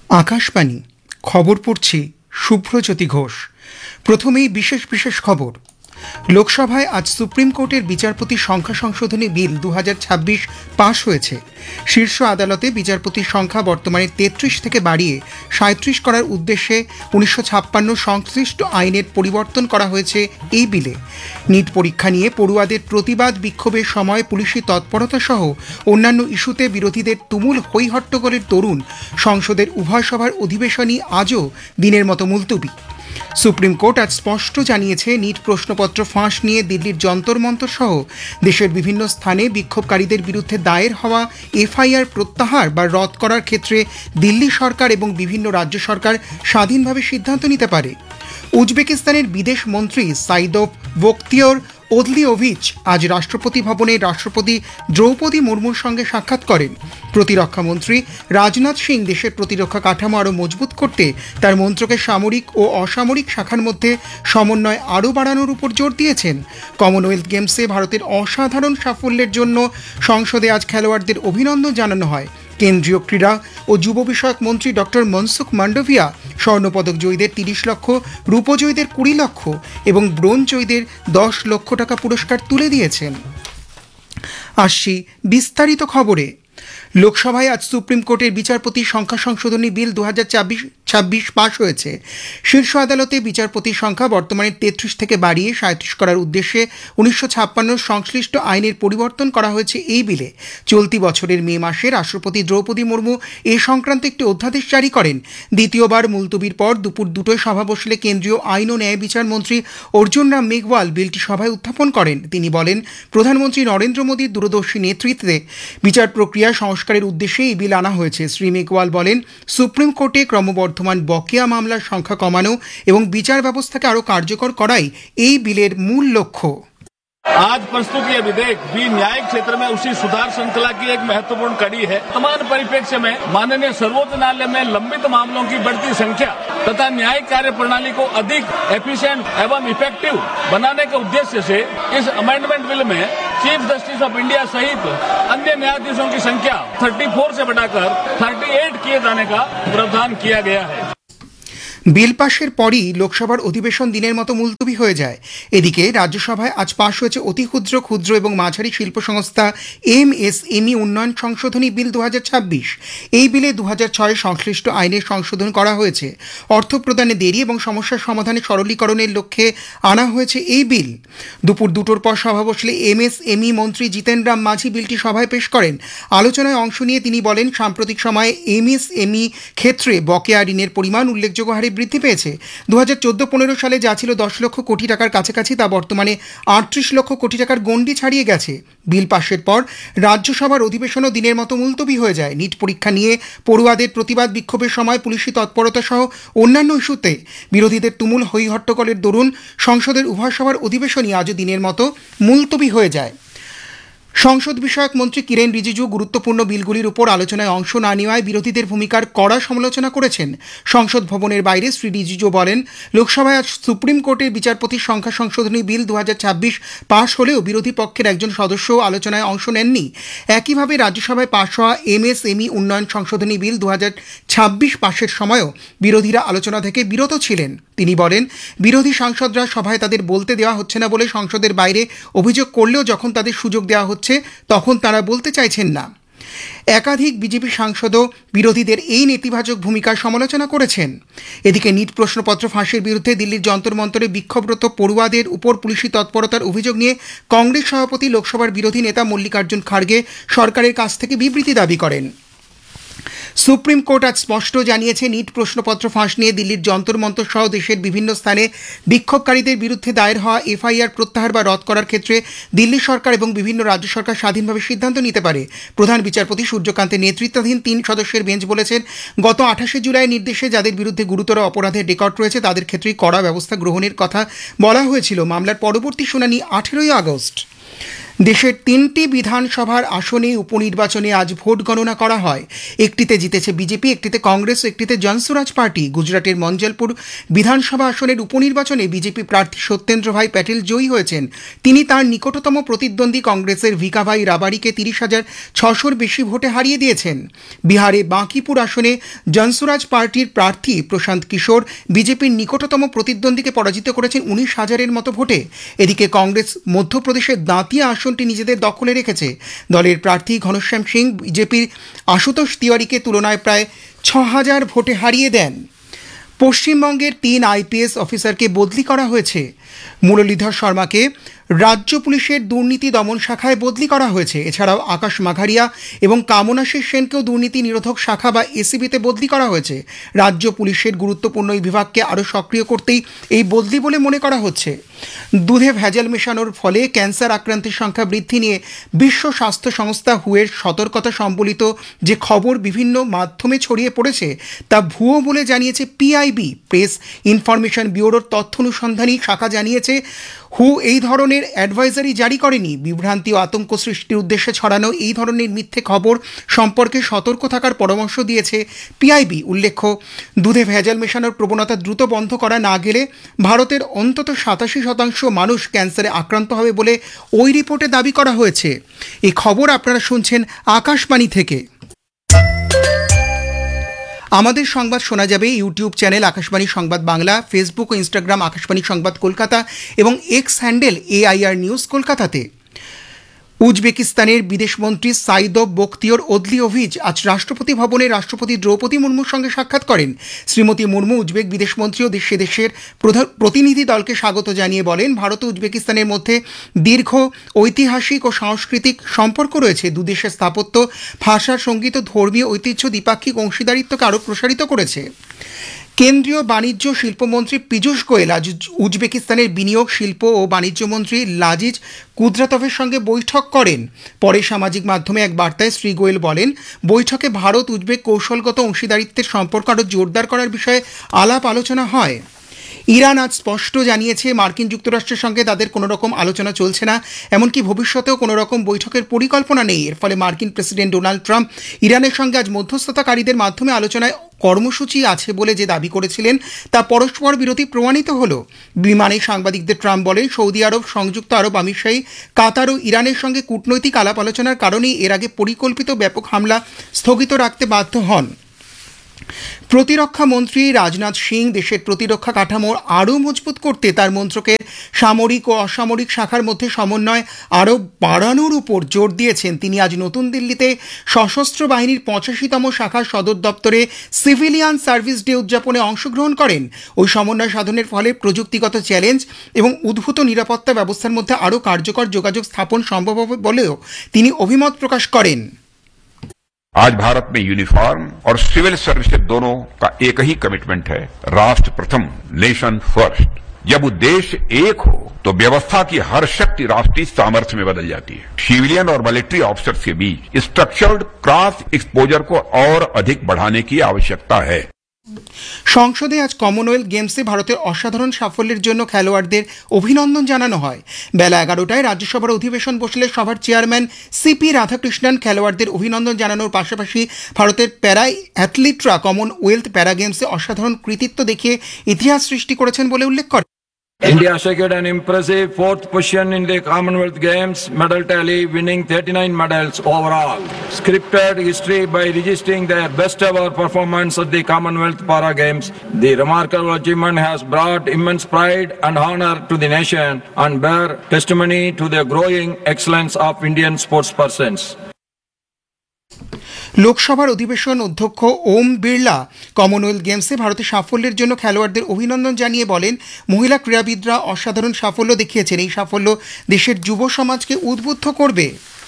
আকাশবাণী খবর পড়ছি শুভ্রজ্যোতি ঘোষ। প্রথমেই বিশেষ বিশেষ খবর। লোকসভায় আজ সুপ্রিম কোর্টের বিচারপতি সংখ্যা সংশোধনী বিল 2026 পাশ হয়েছে। শীর্ষ আদালতে বিচারপতির সংখ্যা বর্তমানে 33 থেকে বাড়িয়ে 37 করার উদ্দেশ্যে 1956 সংশ্লিষ্ট আইনের পরিবর্তন করা হয়েছে এই বিলে। নিট পরীক্ষা নিয়ে পড়ুয়াদের প্রতিবাদ বিক্ষোভের সময় পুলিশি তৎপরতা সহ অন্যান্য ইস্যুতে বিরোধীদের তুমুল হইহট্টগোলের দরুন সংসদের উভয় সভার অধিবেশনই আজও দিনের মতো মুলতবি। সুপ্রিম কোর্ট আজ স্পষ্ট জানিয়েছে, নিট প্রশ্নপত্র ফাঁস নিয়ে দিল্লির যন্তর মন্তর সহ দেশের বিভিন্ন স্থানে বিক্ষোভকারীদের বিরুদ্ধে দায়ের হওয়া এফআইআর প্রত্যাহার বা রদ করার ক্ষেত্রে দিল্লি সরকার এবং বিভিন্ন রাজ্য সরকার স্বাধীনভাবে সিদ্ধান্ত নিতে পারে। উজবেকিস্তানের বিদেশ মন্ত্রী সাইদোভ ভোক্তিয়ার ওদলিওভিচ আজ রাষ্ট্রপতি ভবনে রাষ্ট্রপতি দ্রৌপদী মুর্মুর সঙ্গে সাক্ষাৎ করেন। প্রতিরক্ষা মন্ত্রী রাজনাথ সিং দেশের প্রতিরক্ষা কাঠামো আরও মজবুত করতে তার মন্ত্রকের সামরিক ও অসামরিক শাখার মধ্যে সমন্বয় আরও বাড়ানোর উপর জোর দিয়েছেন। কমনওয়েলথ গেমসে ভারতের অসাধারণ সাফল্যের জন্য সংসদে আজ খেলোয়াড়দের অভিনন্দন জানানো হয়। কেন্দ্রীয় ক্রীড়া ও যুব বিষয়ক মন্ত্রী ডক্টর মনসুখ মান্ডভিয়া স্বর্ণপদক জয়ীদের 30 লক্ষ, রূপজয়ীদের 20 লক্ষ এবং ব্রোঞ্জ জয়ীদের 10 লক্ষ টাকা পুরস্কার তুলে দিয়েছেন। আসছি বিস্তারিত খবরে। লোকসভায় আজ সুপ্রিম কোর্টের বিচারপতি সংখ্যা সংশোধনী বিল 2026 পাশ হয়েছে। শীর্ষ আদালতে বিচারপতির সংখ্যা বর্তমানে 33 থেকে বাড়িয়ে 37 করার উদ্দেশ্যে 1956 সংশ্লিষ্ট আইনের পরিবর্তন করা হয়েছে এই বিলে। চলতি বছরের মে মাসে রাষ্ট্রপতি দ্রৌপদী মুর্মু এ সংক্রান্ত একটি অধ্যাদেশ জারি করেন। দ্বিতীয়বার মুলতবির পর দুপুর 2টায় সভা বসলে কেন্দ্রীয় আইন ও ন্যায় বিচার মন্ত্রী অর্জুন রাম মেঘওয়াল বিলটি সভায় উত্থাপন করেন। তিনি বলেন, প্রধানমন্ত্রী নরেন্দ্র মোদীর দূরদর্শী নেতৃত্বে বিচার প্রক্রিয়া সংস্কারের উদ্দেশ্যে এই বিল আনা হয়েছে। শ্রী মেঘওয়াল বলেন, সুপ্রিম কোর্টে ক্রমবর্ধমান বকেয়া মামলার সংখ্যা কমানো এবং বিচার ব্যবস্থাকে আরও কার্যকর করাই এই বিলের মূল লক্ষ্য। आज प्रस्तुत यह विधेयक भी न्यायिक क्षेत्र में उसी सुधार श्रृंखला की एक महत्वपूर्ण कड़ी है। वर्तमान परिप्रेक्ष्य में माननीय सर्वोच्च न्यायालय में लंबित मामलों की बढ़ती संख्या तथा न्यायिक कार्य प्रणाली को अधिक एफिशिएंट एवं इफेक्टिव बनाने के उद्देश्य से इस अमेंडमेंट बिल में चीफ जस्टिस ऑफ इंडिया सहित अन्य न्यायाधीशों की संख्या 34 से बढ़ाकर 38 किए जाने का प्रावधान किया गया है। বিল পাশের পরই লোকসভার অধিবেশন দিনের মতো মুলতবি হয়ে যায়। এদিকে রাজ্যসভায় আজ পাশ হয়েছে অতি ক্ষুদ্র, ক্ষুদ্র এবং মাঝারি শিল্প সংস্থা এমএসএমই উন্নয়ন সংশোধনী বিল 2026। এই বিলে 2006 সংশ্লিষ্ট আইনের সংশোধন করা হয়েছে। অর্থ প্রদানে দেরি এবং সমস্যার সমাধানে সরলীকরণের লক্ষ্যে আনা হয়েছে এই বিল। দুপুর 2টোর পর সভা বসলে এমএসএমই মন্ত্রী জিতেন রাম মাঝি বিলটি সভায় পেশ করেন। আলোচনায় অংশ নিয়ে তিনি বলেন, সাম্প্রতিক সময়ে এমএসএমই ক্ষেত্রে বকেয়া ঋণের পরিমাণ উল্লেখযোগ্য হারে বৃদ্ধি পেয়েছে। 2014-15 সালে যা ছিল 10 লক্ষ কোটি টাকার কাছাকাছি, তা বর্তমানে 38 লক্ষ কোটি টাকার গণ্ডি ছাড়িয়ে গেছে। বিল পাশের পর রাজ্যসভার অধিবেশনও দিনের মতো মুলতবি হয়ে যায়। নিট পরীক্ষা নিয়ে পড়ুয়াদের প্রতিবাদ বিক্ষোভের সময় পুলিশি তৎপরতা সহ অন্যান্য ইস্যুতে বিরোধীদের তুমুল হইহট্টগোলের দরুন সংসদের উভয় সভার অধিবেশনই আজও দিনের মতো মুলতবি হয়ে যায়। সংসদ বিষয়ক মন্ত্রী কিরেন রিজিজু গুরুত্বপূর্ণ বিলগুলির উপর আলোচনায় অংশ না নেওয়ায় বিরোধীদের ভূমিকার কড়া সমালোচনা করেছেন। সংসদ ভবনের বাইরে শ্রী রিজিজু বলেন, লোকসভায় আজ সুপ্রিম কোর্টের বিচারপতির সংখ্যা সংশোধনী বিল 2026 পাশ হলেও বিরোধী পক্ষের একজন সদস্য আলোচনায় অংশ নেননি। একইভাবে রাজ্যসভায় পাশ হওয়া এমএসএমই উন্নয়ন সংশোধনী বিল 2026 পাশের সময়ও বিরোধীরা আলোচনা থেকে বিরত ছিলেন। তিনি বলেন, বিরোধী সাংসদরা সভায় তাদের বলতে দেওয়া হচ্ছে না বলে সংসদের বাইরে অভিযোগ করলেও যখন তাদের সুযোগ দেওয়া হচ্ছে তখন তারা বলতে চাইছেন না। একাধিক বিজেপি সাংসদও বিরোধীদের এই নেতিবাচক ভূমিকার সমালোচনা করেছেন। এদিকে নিট প্রশ্নপত্র ফাঁসের বিরুদ্ধে দিল্লির যন্তর মন্তরে বিক্ষোভরত পড়ুয়াদের উপর পুলিশি তৎপরতার অভিযোগ নিয়ে কংগ্রেস সভাপতি লোকসভার বিরোধী নেতা মল্লিকার্জুন খাড়গে সরকারের কাছ থেকে বিবৃতি দাবি করেন। সুপ্রিম কোর্ট আজ স্পষ্ট জানিয়েছে, নিট প্রশ্নপত্র ফাঁস নিয়ে দিল্লির যন্তর মন্তর সহ দেশের বিভিন্ন স্থানে বিক্ষোভকারীদের বিরুদ্ধে দায়ের হওয়া এফআইআর প্রত্যাহার বা রদ করার ক্ষেত্রে দিল্লি সরকার এবং বিভিন্ন রাজ্য সরকার স্বাধীনভাবে সিদ্ধান্ত নিতে পারে। প্রধান বিচারপতি সূর্যকান্তের নেতৃত্বাধীন 3 সদস্যের বেঞ্চ বলেছেন, গত 28 জুলাই নির্দেশে যাদের বিরুদ্ধে গুরুতর অপরাধের রেকর্ড রয়েছে তাদের ক্ষেত্রেই কড়া ব্যবস্থা গ্রহণের কথা বলা হয়েছিল। মামলার পরবর্তী শুনানি 18 আগস্ট। দেশের 3টি বিধানসভার আসনে উপনির্বাচনে আজ ভোট গণনা করা হয়। একটিতে জিতেছে বিজেপি, একটিতে কংগ্রেস ও একটিতে জনসুরাজ পার্টি। গুজরাটের মঞ্জলপুর বিধানসভা আসনের উপনির্বাচনে বিজেপি প্রার্থী সত্যেন্দ্র ভাই প্যাটেল জয়ী হয়েছেন। তিনি তার নিকটতম প্রতিদ্বন্দ্বী কংগ্রেসের ভিকাভাই রাবাড়িকে 30,600 বেশি ভোটে হারিয়ে দিয়েছেন। বিহারে বাঁকিপুর আসনে জনসুরাজ পার্টির প্রার্থী প্রশান্ত কিশোর বিজেপির নিকটতম প্রতিদ্বন্দ্বীকে পরাজিত করেছেন 19,000-এর মতো ভোটে। এদিকে কংগ্রেস মধ্যপ্রদেশের দাঁতিয়া আসনটি নিজেদের দখলে রেখেছে। দলের প্রার্থী ঘনশ্যাম সিং বিজেপির আশুতোষ তিওয়ারিকে তুলনায় প্রায় 6,000 ভোটে হারিয়ে দেন। পশ্চিমবঙ্গের 3 আইপিএস অফিসারকে বদলি করা হয়েছে। মুরলীধর শর্মাকে রাজ্য পুলিশের দুর্নীতি দমন শাখায় বদলি করা হয়েছে। এছাড়াও আকাশ মাঘারিয়া এবং কামনাশী সেনকেও দুর্নীতি নিরোধক শাখা বা এসিবিতে বদলি করা হয়েছে। রাজ্য পুলিশের গুরুত্বপূর্ণ এই বিভাগকে আরও সক্রিয় করতেই এই বদলি বলে মনে করা হচ্ছে। দুধে ভেজাল মেশানোর ফলে ক্যান্সার আক্রান্তের সংখ্যা বৃদ্ধি নিয়ে বিশ্ব স্বাস্থ্য সংস্থা হুয়ের সতর্কতা সম্বলিত যে খবর বিভিন্ন মাধ্যমে ছড়িয়ে পড়েছে তা ভুয়ো বলে জানিয়েছে পিআইবি। প্রেস ইনফরমেশন ব্যুরোর তথ্য অনুসন্ধানী শাখা জানিয়েছে হু এই ধরনের অ্যাডভাইজারি জারি করেনি। বিভ্রান্তি ও আতঙ্ক সৃষ্টির উদ্দেশ্যে ছড়ানো এই ধরনের মিথ্যে খবর সম্পর্কে সতর্ক থাকার পরামর্শ দিয়েছে পিআইবি। উল্লেখ্য, দুধে ভেজাল মেশানোর প্রবণতা দ্রুত বন্ধ করা না গেলে ভারতের অন্তত 87% মানুষ ক্যান্সারে আক্রান্ত হবে বলে ওই রিপোর্টে দাবি করা হয়েছে। এই খবর আপনারা শুনছেন আকাশবাণী থেকে। আমাদের সংবাদ শোনা যাবে ইউটিউব চ্যানেল আকাশবাণী সংবাদ বাংলা, ফেসবুক ও ইনস্টাগ্রাম আকাশবাণী সংবাদ কলকাতা এবং এক্স হ্যান্ডেল AIR নিউজ কলকাতাতে। উজবেকিস্তানের বিদেশমন্ত্রী সাইদব বখতিয়ার ওদলিওভিচ আজ রাষ্ট্রপতি ভবনে রাষ্ট্রপতি দ্রৌপদী মুর্মুর সঙ্গে সাক্ষাৎ করেন। শ্রীমতী মুর্মু উজবেক বিদেশমন্ত্রী ও দেশের প্রতিনিধি দলকে স্বাগত জানিয়ে বলেন, ভারত ও উজবেকিস্তানের মধ্যে দীর্ঘ ঐতিহাসিক ও সাংস্কৃতিক সম্পর্ক রয়েছে। দুদেশের স্থাপত্য, ভাষা, সঙ্গীত ও ধর্মীয় ঐতিহ্য দ্বিপাক্ষিক অংশীদারিত্বকে আরও প্রসারিত করেছে। কেন্দ্রীয় বাণিজ্য শিল্পমন্ত্রী পীযূষ গোয়েল আজ উজবেকিস্তানের বিনিয়োগ, শিল্প ও বাণিজ্য মন্ত্রী লাজিজ কুদ্রাতভের সঙ্গে বৈঠক করেন। পরে সামাজিক মাধ্যমে এক বার্তায় শ্রী গোয়েল বলেন, বৈঠকে ভারত উজবেক কৌশলগত অংশীদারিত্বের সম্পর্ক আরও জোরদার করার বিষয়ে আলাপ আলোচনা হয়। ইরান আজ স্পষ্ট জানিয়েছে মার্কিন যুক্তরাষ্ট্রের সঙ্গে তাদের কোনো রকম আলোচনা চলছে না, এমনকি ভবিষ্যতেও কোনো রকম বৈঠকের পরিকল্পনা নেই। এর ফলে মার্কিন প্রেসিডেন্ট ডোনাল্ড ট্রাম্প ইরানের সঙ্গে আজ মধ্যস্থতাকারীদের মাধ্যমে আলোচনায় কর্মসূচি আছে বলে যে দাবি করেছিলেন তা পরস্পর বিরোধী প্রমাণিত হল। বিমানে সাংবাদিকদের ট্রাম্প বলেন, সৌদি আরব, সংযুক্ত আরব আমিরশাহী, কাতার ও ইরানের সঙ্গে কূটনৈতিক আলাপ আলোচনার কারণেই এর আগে পরিকল্পিত ব্যাপক হামলা স্থগিত রাখতে বাধ্য হন। প্রতিরক্ষা মন্ত্রী রাজনাথ সিং দেশের প্রতিরক্ষা কাঠামো আরও মজবুত করতে তার মন্ত্রকের সামরিক ও অসামরিক শাখার মধ্যে সমন্বয় আরও বাড়ানোর উপর জোর দিয়েছেন। তিনি আজ নতুন দিল্লিতে সশস্ত্র বাহিনীর 85তম শাখার সদর দপ্তরে সিভিলিয়ান সার্ভিস ডে উদযাপনে অংশগ্রহণ করেন। ওই সমন্বয় সাধনের ফলে প্রযুক্তিগত চ্যালেঞ্জ এবং উদ্ভূত নিরাপত্তা ব্যবস্থার মধ্যে আরও কার্যকর যোগাযোগ স্থাপন সম্ভব হবে বলেও তিনি অভিমত প্রকাশ করেন। आज भारत में यूनिफॉर्म और सिविल सर्विसेज दोनों का एक ही कमिटमेंट है, राष्ट्र प्रथम, नेशन फर्स्ट। जब उद्देश्य एक हो तो व्यवस्था की हर शक्ति राष्ट्रीय सामर्थ्य में बदल जाती है। सिविलियन और मिलिट्री ऑफिसर्स के बीच स्ट्रक्चर्ड क्रॉस एक्सपोजर को और अधिक बढ़ाने की आवश्यकता है। সংসদে আজ কমনওয়েলথ গেমসে ভারতের অসাধারণ সাফল্যের জন্য খেলোয়াড়দের অভিনন্দন জানানো হয়। বেলা 11টায় রাজ্যসভার অধিবেশন বসলে সভার চেয়ারম্যান সিপি রাধাকৃষ্ণন খেলোয়াড়দের অভিনন্দন জানানোর পাশাপাশি ভারতের প্যারা অ্যাথলিটরা কমনওয়েলথ প্যারা গেমসে অসাধারণ কৃতিত্ব দেখিয়ে ইতিহাস সৃষ্টি করেছেন বলে উল্লেখ করেন। India secured an impressive 4th position in the Commonwealth Games medal tally, winning 39 medals overall. Scripted history by registering their best ever performance at the Commonwealth Para Games. The remarkable achievement has brought immense pride and honor to the nation and bear testimony to the growing excellence of Indian sportspersons. লোকসভার অধিবেশন অধ্যক্ষ Om Birla Commonwealth গেমসে ভারতের সাফল্যের জন্য খেলোয়াড়দের অভিনন্দন জানিয়ে বলেন, মহিলা ক্রীড়াবিদরা অসাধারণ সাফল্য দেখিয়েছেন। এই সাফল্য দেশের যুব সমাজকে উদ্বুদ্ধ করবে।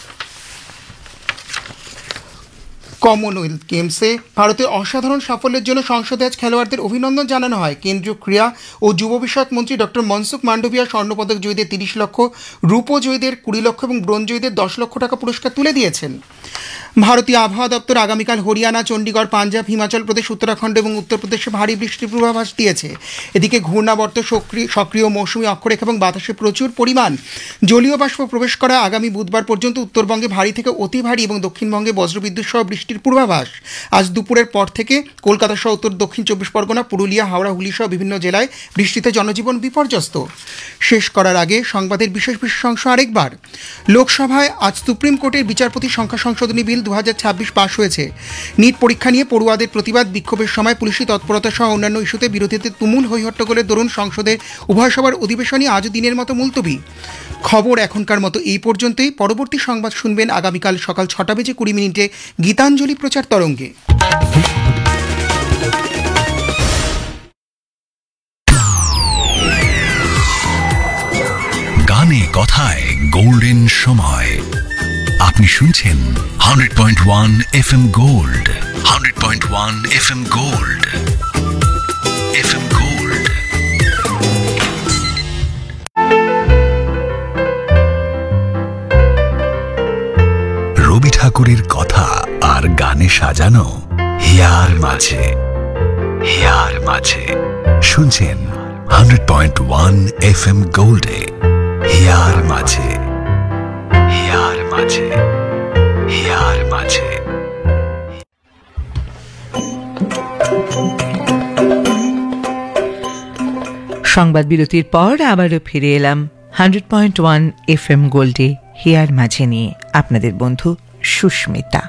কমনওয়েলথ গেমসে ভারতের অসাধারণ সাফল্যের জন্য সংসদে আজ খেলোয়াড়দের অভিনন্দন জানানো হয়। কেন্দ্রীয় ক্রীড়া ও যুব বিষয়ক মন্ত্রী ডক্টর মনসুখ মান্ডভিয়া স্বর্ণপদক জয়ীদের 30 লক্ষ, রূপো জয়ীদের 20 লক্ষ এবং ব্রোঞ্জ জয়ীদের 10 লক্ষ টাকা পুরস্কার তুলে দিয়েছেন। ভারতীয় আবহাওয়া দপ্তর আগামীকাল হরিয়ানা, চণ্ডীগড়, পাঞ্জাব, হিমাচল প্রদেশ, উত্তরাখণ্ড এবং উত্তরপ্রদেশে ভারী বৃষ্টির পূর্বাভাস দিয়েছে। এদিকে ঘূর্ণাবর্ত সক্রিয় মৌসুমী অক্ষরেখা এবং বাতাসে প্রচুর পরিমাণ জলীয় বাষ্প প্রবেশ করা আগামী বুধবার পর্যন্ত উত্তরবঙ্গে ভারী থেকে অতি ভারী এবং দক্ষিণবঙ্গে বজ্রবিদ্যুৎ সহ বৃষ্টির পূর্বাভাস। আজ দুপুরের পর থেকে কলকাতা সহ উত্তর দক্ষিণ 24 পরগনা, পুরুলিয়া, হাওড়া, হুগলি সহ বিভিন্ন জেলায় বৃষ্টিতে জনজীবন বিপর্যস্ত। শেষ করার আগে সংবাদের বিশেষ অংশ আরেকবার। লোকসভায় আজ সুপ্রিম কোর্টের বিচারপতি সংখ্যা সংশোধনী বিল 2026 পাশ হয়েছে। নিট পরীক্ষা নিয়ে পড়ুয়াদের প্রতিবাদ বিক্ষোভের সময় পুলিশি তৎপরতা সহ অন্যান্য ইস্যুতে বিরোধীদের তুমুল হইহট্টগোলের দরুন সংসদের উভয় সভার অধিবেশনই আজও দিনের মতো মুলতবি। খবর এখনকার মতো এই পর্যন্তই। পরবর্তী সংবাদ শুনবেন আগামীকাল সকাল 6:20 গীতাঞ্জলি প্রচার তরঙ্গে। গানে কথায় গোল্ডেন সময়। আপনি শুনছেন 100.1 FM gold, 100.1 FM gold, FM gold. রবি ঠাকুরের কথা আর গানে সাজানো হিয়ার মাঝে, হিয়ার মাঝে শুনছেন 100.1 FM গোল্ডে হিয়ার মাঝে, হিয়ার মাঝে, হিয়ার মাঝে। সংবাদ বিরতির পর আবারও ফিরে এলাম 100.1 FM গোল্ডে হিয়ার মাঝে নিয়ে আপনাদের বন্ধু সুস্মিতা।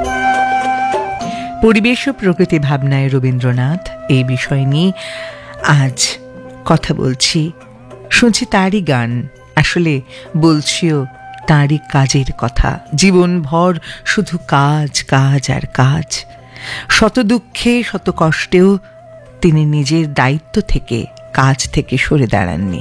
পরিবেশ ও প্রকৃতি ভাবনায় রবীন্দ্রনাথ এই বিষয় নিয়ে আজ কথা বলছি, শুনছি তারই গান, আসলে বলছিও তারই কাজের কথা। জীবনভর শুধু কাজ, কাজ আর কাজ। শত দুঃখে শত কষ্টেও তিনি নিজের দায়িত্ব থেকে, কাজ থেকে সরে দাঁড়াননি।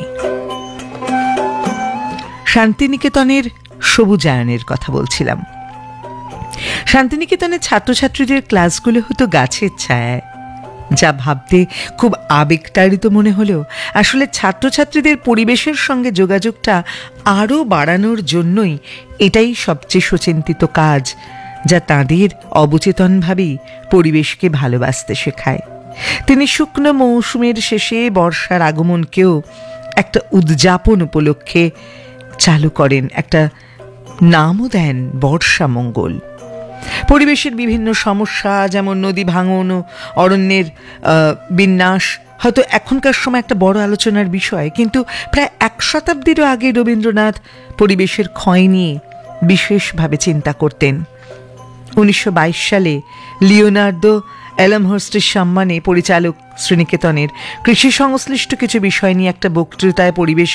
শান্তিনিকেতনের সবুজায়নের কথা বলছিলাম। শান্তিনিকেতনের ছাত্রছাত্রীদের ক্লাসগুলো হতো গাছের ছায়ায়, যা ভাবতে খুব আবেগতাড়িত মনে হলেও আসলে ছাত্রছাত্রীদের পরিবেশের সঙ্গে যোগাযোগটা আরও বাড়ানোর জন্যই এটাই সবচেয়ে সুচিন্তিত কাজ, যা তাঁদের অবচেতনভাবেই পরিবেশকে ভালোবাসতে শেখায়। তিনি শুকনো মৌসুমের শেষে বর্ষার আগমনকেও একটা উদযাপন উপলক্ষে চালু করেন, একটা নামও দেন বর্ষা মঙ্গল। পরিবেশের বিভিন্ন সমস্যা যেমন নদী ভাঙন ও অরণ্যের বিন্যাস হয়তো এখনকার সময় একটা বড় আলোচনার বিষয়, কিন্তু প্রায় 1 শতাব্দীরও আগে রবীন্দ্রনাথ পরিবেশের ক্ষয় নিয়ে বিশেষভাবে চিন্তা করতেন। 1922 সালে লিওনার্দো এলমহার্স্টের সম্মানে পরিচালক শ্রীনিকেতনের কৃষি সংশ্লিষ্ট কিছু বিষয় নিয়ে একটা বক্তৃতায় পরিবেশ